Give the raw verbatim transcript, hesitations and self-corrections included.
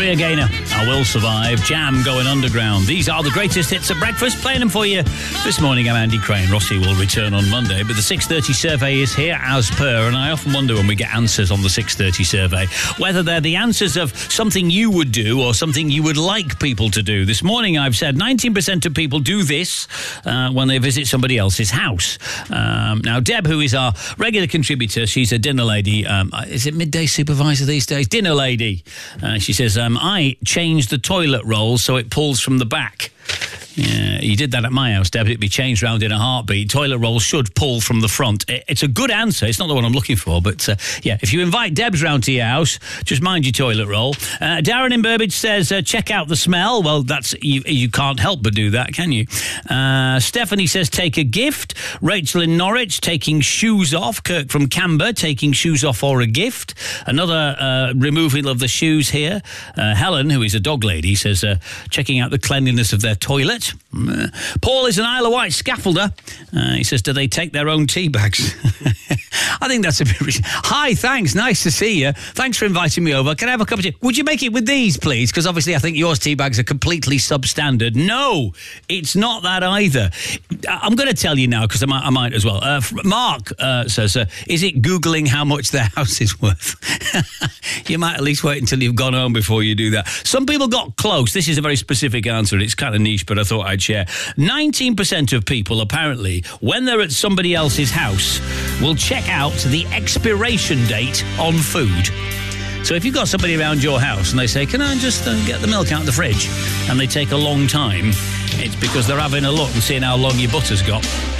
Ria Gaynor, I Will Survive. Jam going underground. These are the greatest hits at breakfast. Playing them for you this morning. I'm Andy Crane. Rossi will return on Monday, but the six thirty survey is here as per, and I often wonder when we get answers on the six thirty survey whether they're the answers of something you would do or something you would like people to do. This morning I've said nineteen percent of people do this uh, when they visit somebody else's house. Um, now Deb, who is our regular contributor, she's a dinner lady. Um, is it midday supervisor these days? Dinner lady. Uh, she says, um, I changed the toilet roll so it pulls from the back. Yeah, you did that at my house, Deb. It'd be changed round in a heartbeat. Toilet roll should pull from the front. It's a good answer. It's not the one I'm looking for, but uh, yeah, if you invite Debs round to your house, just mind your toilet roll. Uh, Darren in Burbage says, uh, check out the smell. Well, that's you, you can't help but do that, can you? Uh, Stephanie says, take a gift. Rachel in Norwich, taking shoes off. Kirk from Camber, taking shoes off or a gift. Another uh, removal of the shoes here. Uh, Helen, who is a dog lady, says, uh, checking out the cleanliness of their toilet. Paul is an Isle of Wight scaffolder. Uh, he says, do they take their own tea bags? I think that's a bit... Hi, thanks. Nice to see you. Thanks for inviting me over. Can I have a cup of tea? Would you make it with these, please? Because obviously I think yours tea bags are completely substandard. No, it's not that either. I'm going to tell you now because I might, I might as well. Uh, Mark uh, says, uh, is it Googling how much their house is worth? You might at least wait until you've gone home before you do that. Some people got close. This is a very specific answer. It's kind of niche, but I thought I'd share. nineteen percent of people, apparently, when they're at somebody else's house, will check out the expiration date on food. So if you've got somebody around your house and they say, can I just uh, get the milk out of the fridge? And they take a long time, it's because they're having a look and seeing how long your butter's got.